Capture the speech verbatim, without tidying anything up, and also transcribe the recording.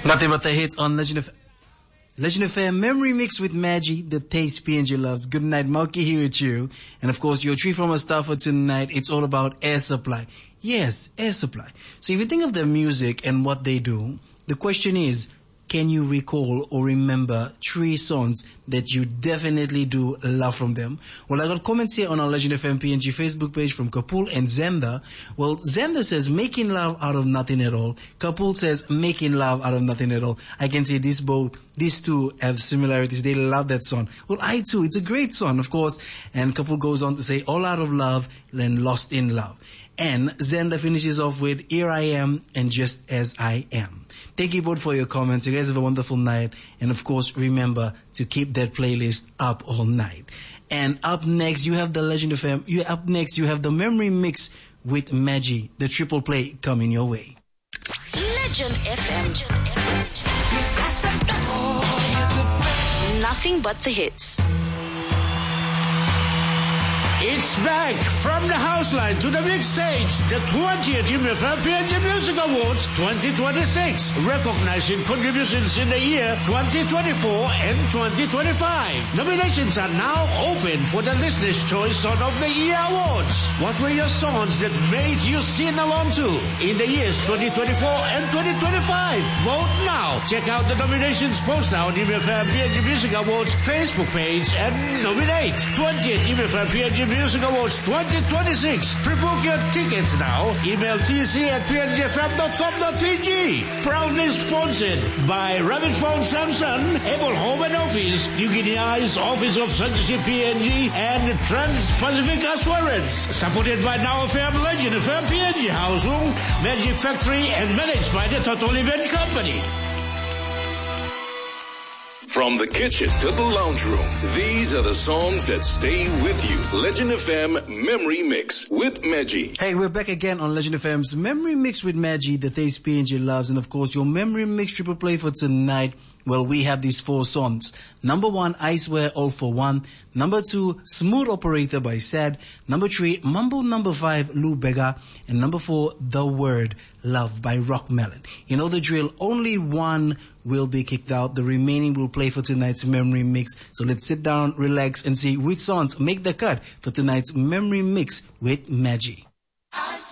Nothing but the hits on Legend of Legend F M Memory Mix with Maggie, the taste P N G loves. Good night, Malky here with you. And of course, your treat from a star for tonight, it's all about Air Supply. Yes, Air Supply. So if you think of their music and what they do, the question is, can you recall or remember three songs that you definitely do love from them? Well, I got comments here on our Legend F M P N G Facebook page from Kapul and Zenda. Well, Zenda says, making love out of nothing at all. Kapul says, making love out of nothing at all. I can say these both, these two have similarities. They love that song. Well, I too. It's a great song, of course. And Kapul goes on to say, all out of love and lost in love. And Zenda finishes off with, here I am and just as I am. Thank you both for your comments. You guys have a wonderful night. And of course, remember to keep that playlist up all night. And up next, you have the Legend F M. You, up next, you have the Memory Mix with Maggie, the triple play coming your way. Legend F M. Nothing but the hits. It's back from the house line to the big stage. The twentieth U M F M P N G Music Awards twenty twenty-six, recognizing contributions in the year twenty twenty-four and twenty twenty-five. Nominations are now open for the Listener's Choice Song of the Year Awards. What were your songs that made you sing along to in the years twenty twenty-four and twenty twenty-five? Vote now. Check out the nominations poster on U M F M P N G Music Awards Facebook page and nominate. twentieth U M F M P N G Music Awards twenty twenty-six. Pre-book your tickets now. Email T C at p n g f m dot com dot p g. Proudly sponsored by Rabbit Phone Samsung, Apple Home and Office, New Guinea Eyes, Office of Censorship P N G, and Trans-Pacific Assurance. Supported by Now F M, Legend F M P N G House Room, Magic Factory, and managed by the Total Event Company. From the kitchen to the lounge room, these are the songs that stay with you. Legend F M Memory Mix with Maggie. Hey, we're back again on Legend F M's Memory Mix with Maggie, the taste P N G loves. And of course, your Memory Mix triple play for tonight. Well, we have these four songs. Number one, I Swear All For One. Number two, Smooth Operator by Sad. Number three, Mumble Number Five, Lou Bega. And number four, The Word, Love by Rock Melon. You know the drill. Only one will be kicked out. The remaining will play for tonight's Memory Mix. So let's sit down, relax, and see which songs make the cut for tonight's Memory Mix with Maggie.